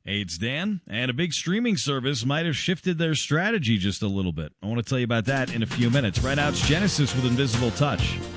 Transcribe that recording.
Hey, it's Dan, and a big streaming service might have shifted their strategy just a little bit. I want to tell you about that in a few minutes. Right now, it's Genesis with Invisible Touch.